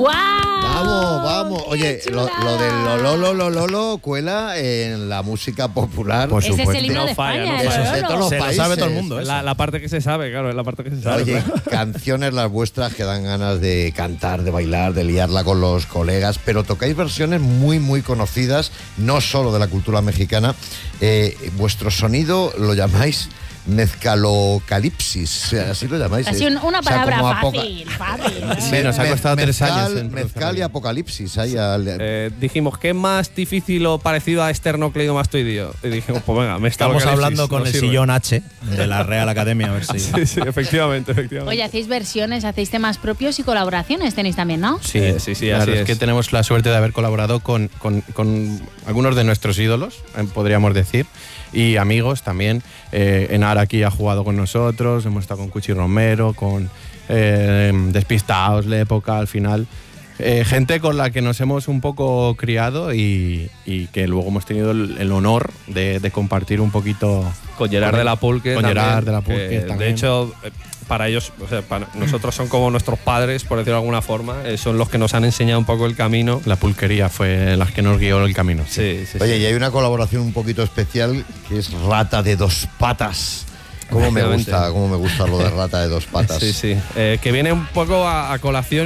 Vamos, vamos. Oye, lo del Lolo cuela en la música popular. Por Ese supuesto. es el himno No de falla, España, no el falla. Eso es de todos los Se lo países. sabe todo el mundo. La parte que se sabe, claro, es la parte que se sabe. Oye, canciones las vuestras que dan ganas de cantar, de bailar, de liarla con los colegas, pero tocáis versiones muy, muy conocidas, no solo de la cultura mexicana. Vuestro sonido lo llamáis mezcalocalipsis, así lo llamáis. Así una palabra como fácil. Sí, nos ha costado 3 años. Mezcal y apocalipsis. Ahí Dijimos, ¿qué es más difícil o parecido a esternocleidomastoideo? Y dijimos, pues venga, Estamos hablando con el sillón H de la Real Academia, a ver si. Sí, efectivamente. Oye, hacéis versiones, hacéis temas propios y colaboraciones tenéis también, ¿no? Sí, sí, la así verdad es que tenemos la suerte de haber colaborado con algunos de nuestros ídolos, podríamos decir, y amigos también. Enar aquí ha jugado con nosotros, hemos estado con Cuchi Romero, con Despistaos, La Época, al final. Gente con la que nos hemos un poco criado y que luego hemos tenido el honor de compartir un poquito con Gerard de la Pulque. Con también, Gerard de la Pulque que, también. de hecho, para ellos, o sea, para nosotros son como nuestros padres, por decirlo de alguna forma. Son los que nos han enseñado un poco el camino. La pulquería fue las que nos guió el camino. Sí. Oye, y hay una colaboración un poquito especial que es Rata de Dos Patas. ¿Cómo me gusta lo de Rata de Dos Patas? Sí. Que viene un poco a colación